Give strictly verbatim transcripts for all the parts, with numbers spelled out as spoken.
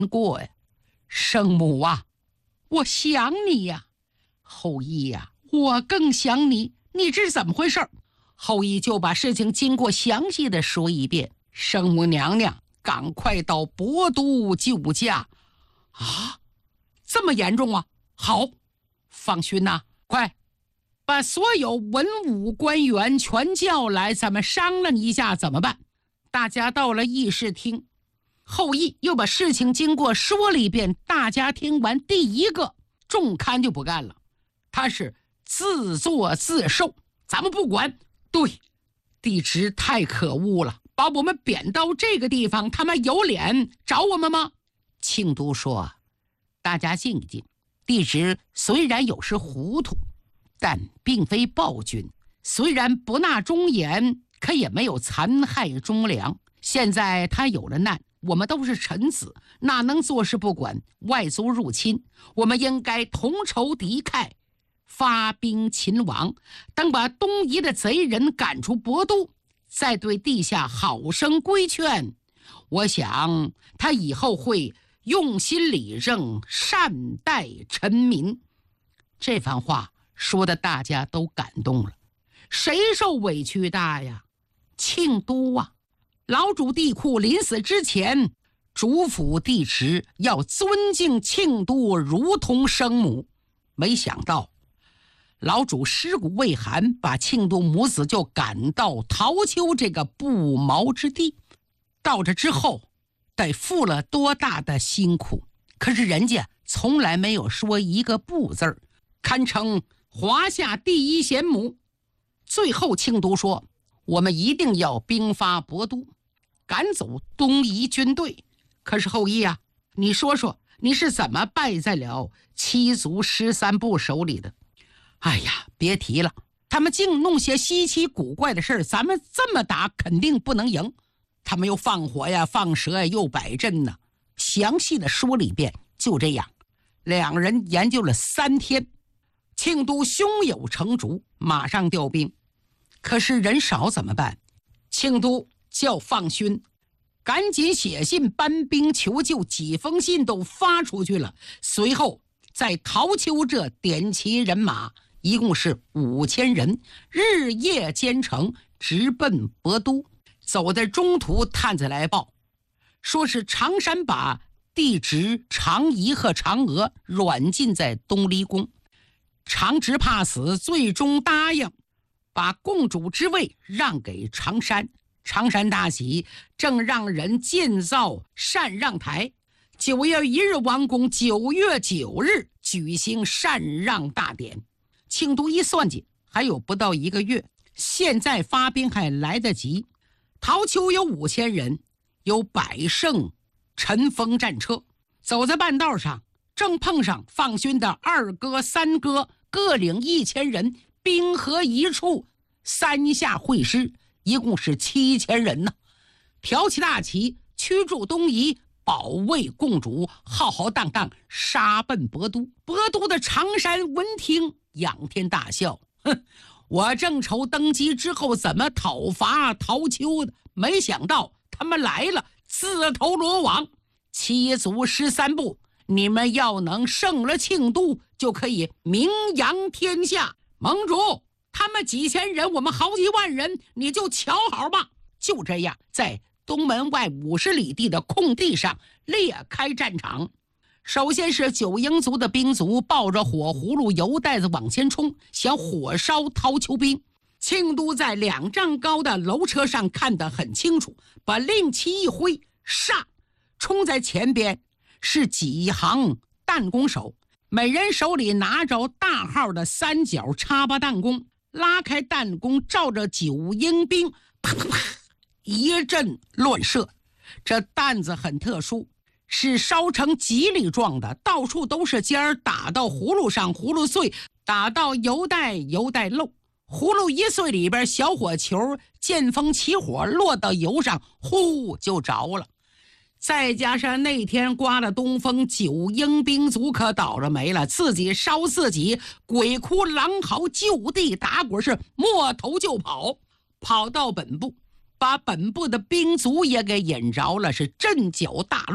过呀。生母啊，我想你呀。后羿呀，我更想你，你这是怎么回事？后羿就把事情经过详细的说一遍。生母娘娘，赶快到博都救驾。啊，这么严重啊？好，放勋呐、啊，快把所有文武官员全叫来，咱们商量一下怎么办。大家到了议事厅，后羿又把事情经过说了一遍。大家听完，第一个仲堪就不干了，他是自作自受，咱们不管。对，帝职太可恶了，把我们贬到这个地方，他们有脸找我们吗？庆都说，大家静一静，帝职虽然有时糊涂，但并非暴君，虽然不纳忠言，可也没有残害忠良。现在他有了难，我们都是臣子，哪能坐视不管？外族入侵，我们应该同仇敌忾，发兵勤王，等把东夷的贼人赶出博都，再对地下好生规劝。我想他以后会用心理政，善待臣民。这番话说的大家都感动了，谁受委屈大呀？庆都啊，老主帝喾临死之前嘱咐帝职要尊敬庆都如同生母，没想到老主尸骨未寒，把庆都母子就赶到陶丘这个不毛之地。到这之后得付了多大的辛苦，可是人家从来没有说一个不字儿，堪称华夏第一贤母。最后庆都说，我们一定要兵发博都，赶走东夷军队。可是后羿啊，你说说你是怎么败在了七族十三部手里的？哎呀，别提了，他们竟弄些稀奇古怪的事儿，咱们这么打肯定不能赢。他们又放火呀，放蛇呀，又摆阵呢，详细的说了一遍。就这样，两人研究了三天，庆都胸有成竹，马上调兵。可是人少怎么办？庆都叫放勋赶紧写信搬兵求救，几封信都发出去了。随后在陶丘这点齐人马，一共是五千人，日夜兼程，直奔博都。走在中途，探子来报，说是常山把帝职、常仪和嫦娥软禁在东离宫。常直怕死，最终答应把共主之位让给常山。常山大喜，正让人建造禅让台。九月一日完工，九月九日举行禅让大典。庆都一算计，还有不到一个月，现在发兵还来得及。陶丘有五千人，有百乘尘风战车，走在半道上，正碰上放勋的二哥三哥各领一千人，兵合一处，三下会师，一共是七千人呢。挑起大旗，驱逐东夷，保卫共主，浩浩荡荡杀奔博都。博都的常山闻听，仰天大笑，哼，我正愁登基之后怎么讨伐陶丘的，没想到他们来了，自投罗网。七族十三部，你们要能胜了庆都，就可以名扬天下。盟主，他们几千人，我们好几万人，你就瞧好吧。就这样，在东门外五十里地的空地上列开战场。首先是九婴族的兵卒抱着火葫芦油袋子往前冲，想火烧陶丘兵。庆都在两丈高的楼车上看得很清楚，把令旗一挥，杀！冲在前边是几行弹弓手，每人手里拿着大号的三角插拔弹弓，拉开弹弓，照着九婴兵啪啪啪一阵乱射。这弹子很特殊，是烧成吉利状的，到处都是尖儿，打到葫芦上葫芦碎，打到油袋油袋漏，葫芦一碎，里边小火球见风起火，落到油上，呼就着了。再加上那天刮了东风，九婴兵卒可倒了霉了，自己烧自己，鬼哭狼嚎，就地打滚，是摸头就跑，跑到本部，把本部的兵卒也给引着了，是阵脚大乱。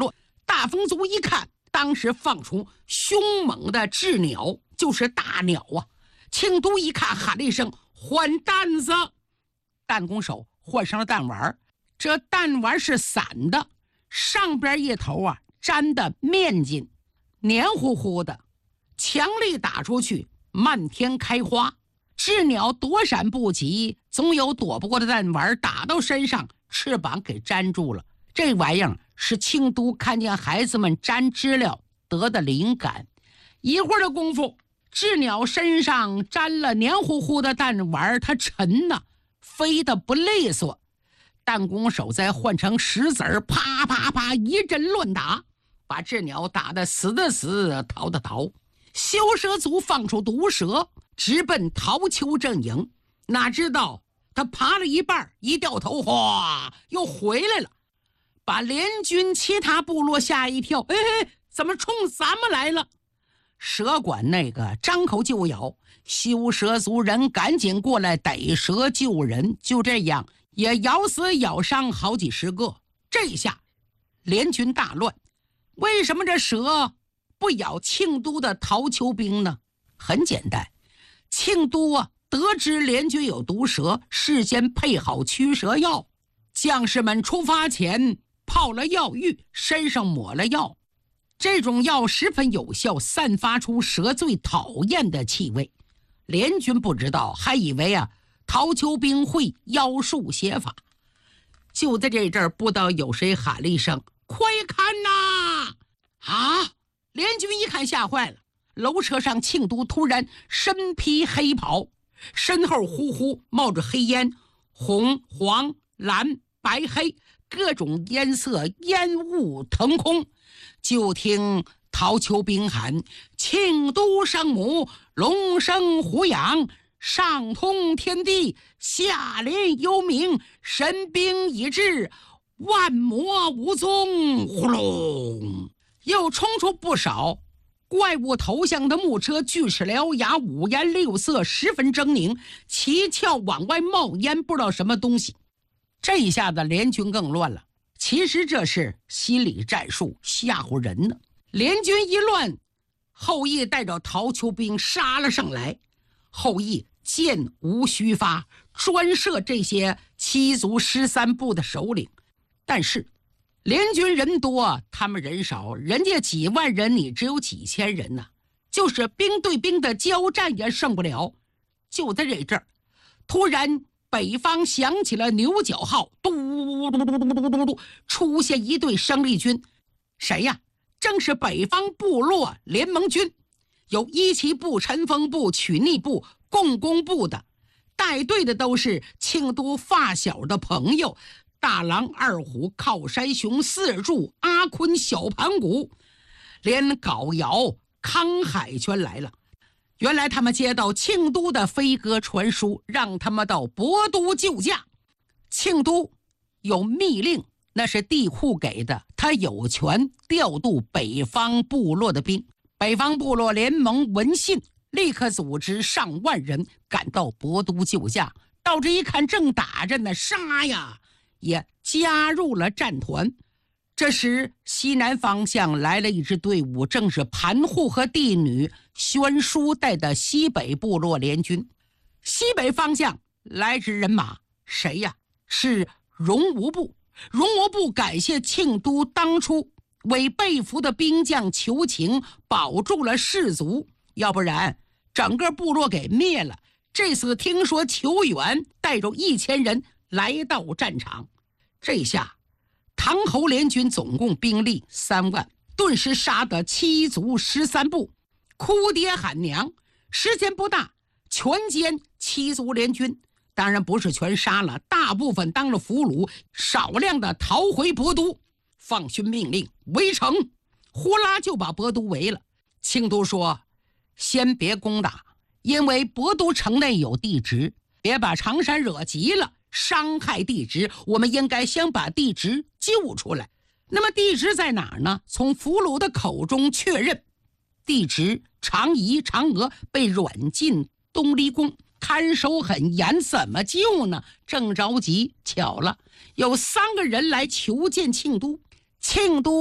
大风族一看，当时放出凶猛的鸷鸟，就是大鸟啊。庆都一看，喊了一声：“换担子！”弹弓手换上了弹丸，这弹丸是散的，上边一头啊粘的面筋，黏糊糊的，强力打出去，漫天开花。鸷鸟躲闪不及，总有躲不过的弹丸打到身上，翅膀给粘住了。这玩意儿是庆都看见孩子们粘知了得的灵感。一会儿的功夫，鸷鸟身上沾了黏糊糊的弹丸，它沉呐，飞得不利索。弹弓手再换成石子儿，啪啪啪一阵乱打，把鸷鸟打得死的死，逃的逃。修蛇族放出毒蛇，直奔陶丘阵营，哪知道他爬了一半，一掉头，哗，又回来了，把联军其他部落吓一跳。哎，怎么冲咱们来了？蛇管那个张口就咬，修蛇族人赶紧过来逮蛇救人，就这样也咬死咬伤好几十个。这下联军大乱，为什么这蛇不咬庆都的陶丘兵呢？很简单，庆都啊得知联军有毒蛇，事先配好驱蛇药，将士们出发前泡了药浴，身上抹了药。这种药十分有效，散发出蛇最讨厌的气味。联军不知道，还以为啊陶丘兵会妖术邪法。就在这阵儿，不知道有谁喊了一声：“快看呐！”啊！联军一看吓坏了，楼车上庆都突然身披黑袍，身后呼呼冒着黑烟，红黄蓝白黑各种颜色烟雾腾空。就听陶丘兵喊：“庆都圣母，龙生虎养，上通天地，下连幽冥，神兵已至，万魔无踪！”呼隆，又冲出不少怪物头像的木车，锯齿獠牙，五颜六色，十分狰狞，七窍往外冒烟，不知道什么东西。这一下子联军更乱了，其实这是心理战术，吓唬人呢。联军一乱，后羿带着陶丘兵杀了上来。后羿箭无虚发，专射这些七族十三部的首领。但是联军人多，他们人少，人家几万人，你只有几千人呢、啊，就是兵对兵的交战也胜不了。就在这阵儿，突然北方响起了牛角号，嘟嘟嘟嘟嘟嘟，出现一队生力军。谁呀？正是北方部落联盟军，有一骑部、陈封部、曲逆部、共工部的，带队的都是庆都发小的朋友。大狼、二虎、靠山熊、四柱、阿坤、小盘古，连镐尧、康海全来了。原来他们接到庆都的飞鸽传书，让他们到博都救驾。庆都有密令，那是帝喾给的，他有权调度北方部落的兵。北方部落联盟闻信，立刻组织上万人赶到博都救驾。到这一看，正打着呢，杀呀！也加入了战团。这时西南方向来了一支队伍，正是盘户和帝女宣书带的西北部落联军。西北方向来支人马，谁呀？是戎吾部。戎吾部感谢庆都当初为被俘的兵将求情，保住了士卒，要不然整个部落给灭了。这次听说求援，带着一千人来到战场。这下唐侯联军总共兵力三万，顿时杀得七族十三部，哭爹喊娘。时间不大，全歼七族联军。当然不是全杀了，大部分当了俘虏，少量的逃回博都。放军命令围城，呼啦就把博都围了。庆都说：“先别攻打，因为博都城内有地质，别把常山惹急了，伤害地质。我们应该先把地质救出来。那么地质在哪儿呢？从俘虏的口中确认，地质常仪、嫦娥被软禁东离宫，看守很严，怎么救呢？正着急，巧了，有三个人来求见庆都。庆都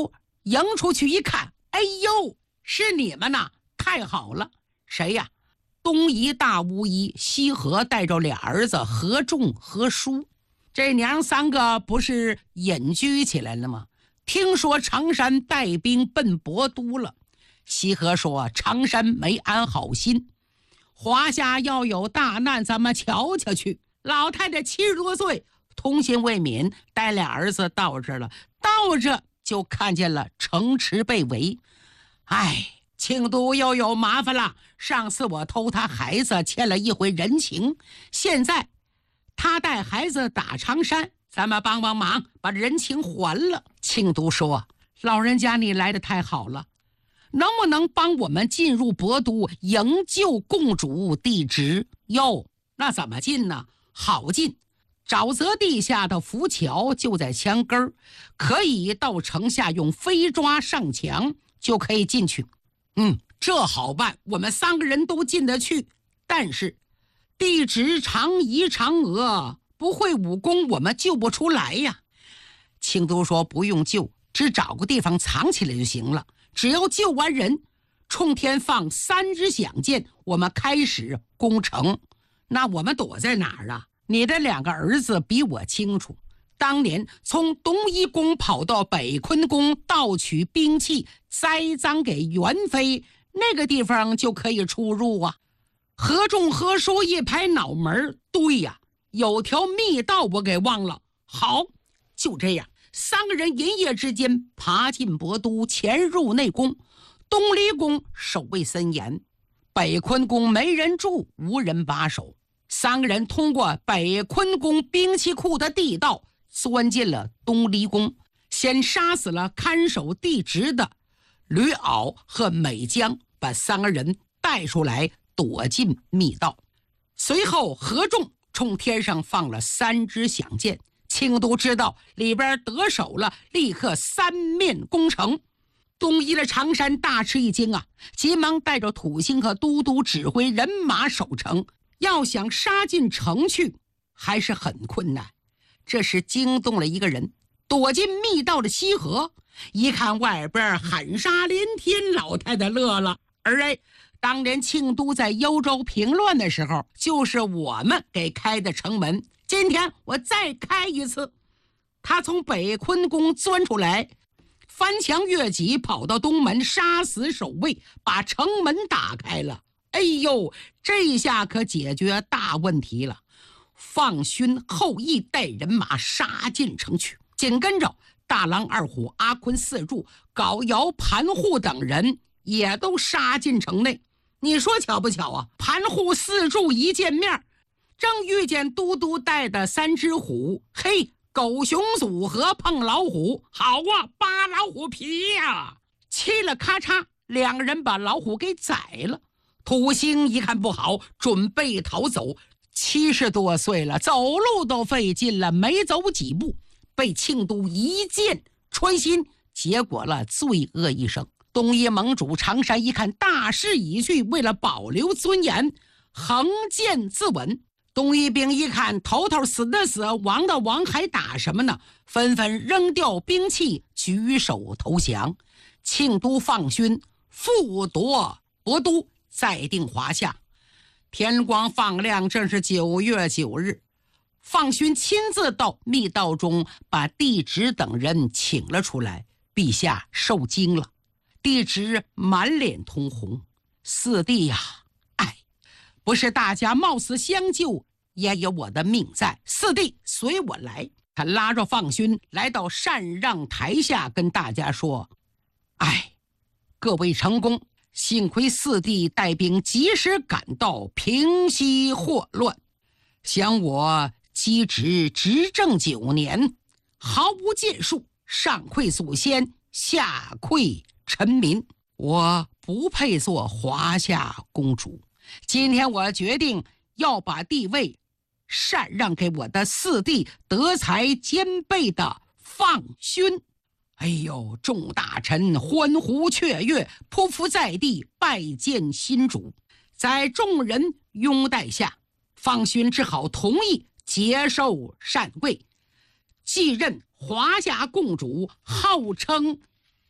迎出去一看，哎呦，是你们呐！太好了！谁呀？东夷大巫医西河带着俩儿子何仲、何叔，这娘三个不是隐居起来了吗？听说常山带兵奔博都了。西河说常山没安好心，华夏要有大难，咱们瞧瞧去。老太太七十多岁，童心未泯，带俩儿子到这了，到这就看见了城池被围。哎，庆都又有麻烦了。上次我偷他孩子欠了一回人情，现在他带孩子打常山，咱们帮帮忙把人情还了。庆都说，老人家你来得太好了，能不能帮我们进入博都营救共主帝职？哟，那怎么进呢？好进，沼泽地下的浮桥就在墙根儿，可以到城下用飞抓上墙就可以进去。嗯，这好办，我们三个人都进得去。但是帝职长仪嫦娥不会武功，我们救不出来呀。庆都说不用救，只找个地方藏起来就行了。只要救完人，冲天放三支响箭，我们开始攻城。那我们躲在哪儿啊？你的两个儿子比我清楚，当年从东夷宫跑到北昆宫盗取兵器，栽赃给元妃，那个地方就可以出入啊。何仲何叔一拍脑门，对呀，有条密道我给忘了。好，就这样，三个人一夜之间爬进博都，潜入内宫。东离宫守卫森严，北昆宫没人住，无人把守。三个人通过北昆宫兵器库的地道钻进了东离宫，先杀死了看守帝职的吕敖和美江，把三个人带出来躲进密道。随后何仲冲天上放了三支响箭，庆都知道里边得手了，立刻三面攻城。东夷的常山大吃一惊啊，急忙带着土星和都督指挥人马守城。要想杀进城去还是很困难。这时惊动了一个人，躲进密道的西河一看外边喊杀连天，老太太乐了。而哎，当年庆都在幽州平乱的时候，就是我们给开的城门，今天我再开一次。他从北昆宫钻出来，翻墙越脊，跑到东门，杀死守卫，把城门打开了。哎呦，这下可解决大问题了。放勋、后羿带人马杀进城去，紧跟着大狼二虎、阿坤四柱、高尧、盘户等人也都杀进城内。你说巧不巧啊？盘户四柱一见面，正遇见都督带的三只虎，嘿，狗熊组合碰老虎，好啊，扒老虎皮呀、啊！嘁了咔嚓，两个人把老虎给宰了。土星一看不好，准备逃走。七十多岁了，走路都费劲了，没走几步，被庆都一箭穿心，结果了罪恶一生。东夷盟主常山一看大势已去，为了保留尊严，横剑自刎。东夷兵一看头头死的死，亡的亡，还打什么呢？纷纷扔掉兵器，举手投降。庆都放勋复夺博都，再定华夏。天光放亮，正是九月九日，放勋亲自到密道中把帝职等人请了出来。陛下受惊了，帝职满脸通红。四弟呀、啊，哎，不是大家冒死相救，也有我的命在。四弟随我来。他拉着放勋来到禅让台下，跟大家说：哎，各位成功，幸亏四弟带兵及时赶到，平息祸乱。想我积职执政九年，毫无建树，上愧祖先，下愧臣民，我不配做华夏公主。今天我决定要把帝位禅让给我的四弟，德才兼备的放勋。哎呦，众大臣欢呼雀跃，匍匐在地拜见新主。在众人拥戴下，放勋只好同意接受禅位，继任华夏共主，号称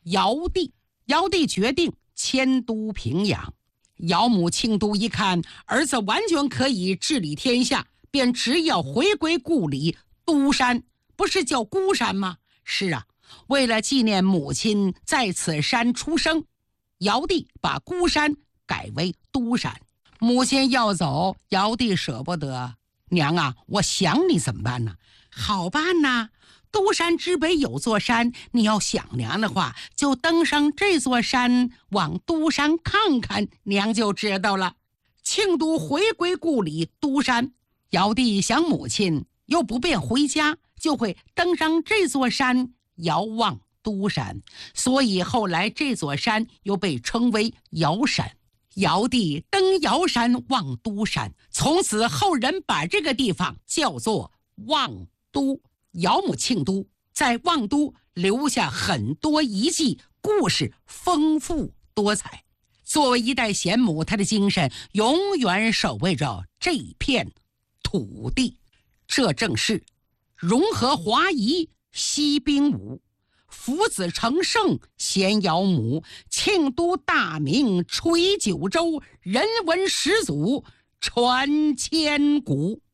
尧帝。尧帝决定迁都平阳。尧母庆都一看儿子完全可以治理天下，便执意要回归故里都山，不是叫孤山吗？是啊，为了纪念母亲在此山出生，尧帝把孤山改为都山。母亲要走，尧帝舍不得。娘啊，我想你怎么办呢？好办呐，都山之北有座山，你要想娘的话，就登上这座山，往都山看看，娘就知道了。庆都回归故里都山，尧帝想母亲又不便回家，就会登上这座山，遥望都山，所以后来这座山又被称为尧山。尧帝登尧山望都山，从此后人把这个地方叫做望都。尧母庆都在望都留下很多遗迹，故事丰富多彩。作为一代贤母，她的精神永远守卫着这片土地。这正是融合华夷息兵武，福子成圣贤尧母，庆都大名垂九州，人文始祖传千古。